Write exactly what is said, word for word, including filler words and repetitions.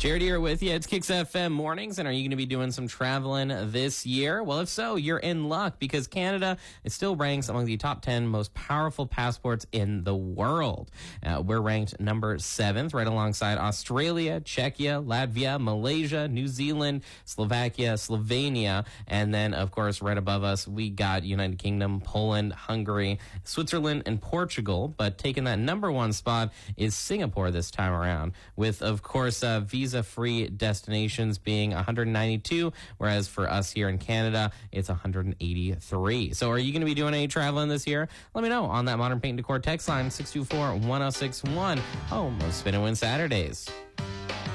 Jared here with you. It's Kicks F M Mornings, and are you going to be doing some traveling this year? Well, if so, you're in luck because Canada is still ranks among the top ten most powerful passports in the world. Uh, we're ranked number seventh, right alongside Australia, Czechia, Latvia, Malaysia, New Zealand, Slovakia, Slovenia, and then, of course, right above us, we got United Kingdom, Poland, Hungary, Switzerland, and Portugal. But taking that number one spot is Singapore this time around, with, of course, uh, visa Visa-free destinations being one hundred ninety-two, whereas for us here in Canada, it's one hundred eighty-three. So are you going to be doing any traveling this year? Let me know on that Modern Paint and Decor text line, six two four, one oh six one, home of Spin and Win Saturdays.